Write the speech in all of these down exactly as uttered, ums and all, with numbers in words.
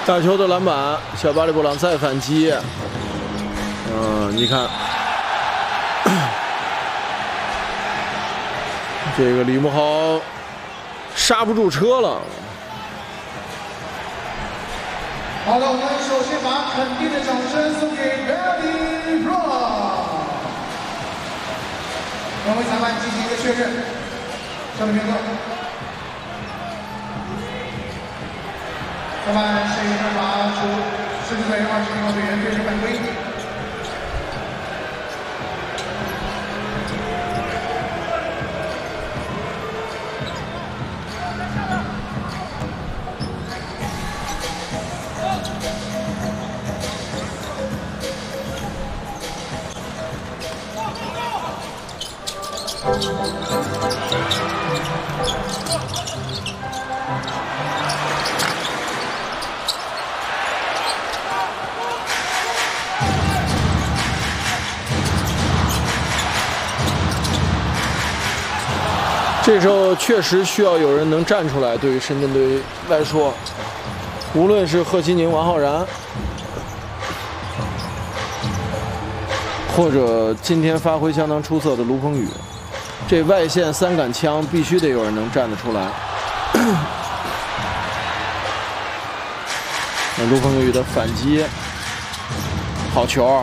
大球的篮板，小巴里布朗再反击。嗯，你看，这个李慕豪刹不住车了。 好的，我们首先把肯定的掌声送给 Barry Brown。两位裁判进行一个确认，下面片段。 裁判示意判罚出狮子队二十一号队员对阵犯规。 这时候确实需要有人能站出来，对于深圳队来说，无论是贺西宁、王浩然，或者今天发挥相当出色的卢鹏宇，这外线三杆枪必须得有人能站得出来。那卢鹏宇的反击，好球！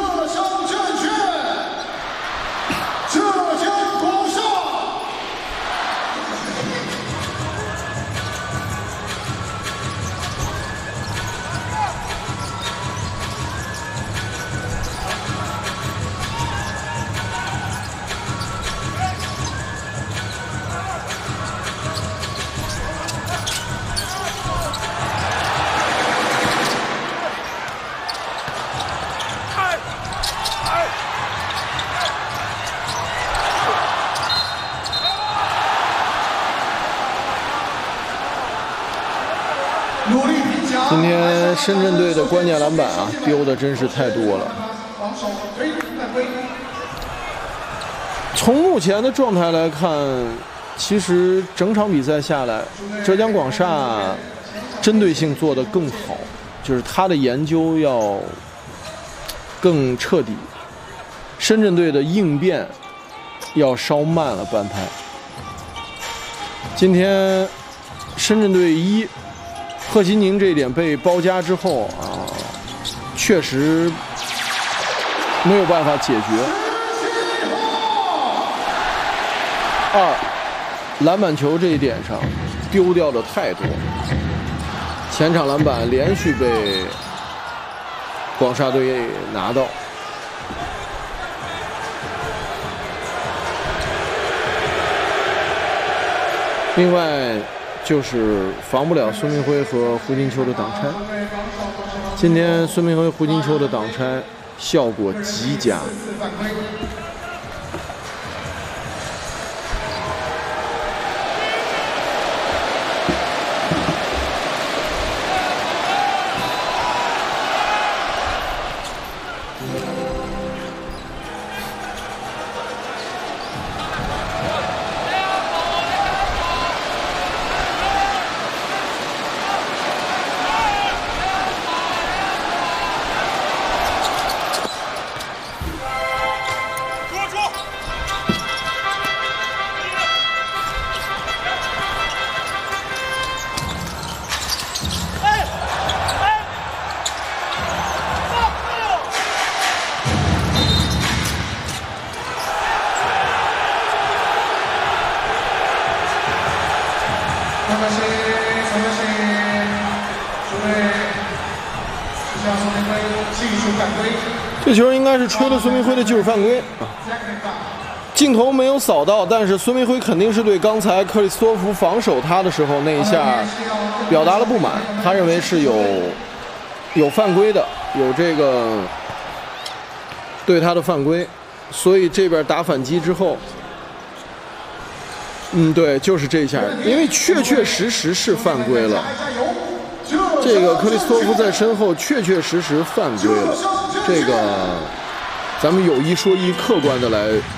今天深圳队的关键篮板啊，丢的真是太多了。从目前的状态来看，其实整场比赛下来，浙江广厦针对性做得更好，就是他的研究要更彻底，深圳队的应变要稍慢了半拍。今天深圳队一。 贺西宁这一点被包夹之后啊，确实没有办法解决。二，篮板球这一点上丢掉的太多，前场篮板连续被广厦队拿到。另外。 就是防不了孙明辉和胡金秋的挡拆。今天孙明辉、胡金秋的挡拆效果极佳。这球应该是吹了孙明辉的技术犯规啊，镜头没有扫到，但是孙明辉肯定是对刚才克里斯托弗防守他的时候那一下表达了不满，他认为是有有犯规的，有这个对他的犯规，所以这边打反击之后，嗯，对，就是这一下，因为确确实实是犯规了。这个克里斯托弗在身后确确实实犯规了，这个咱们有一说一，客观的来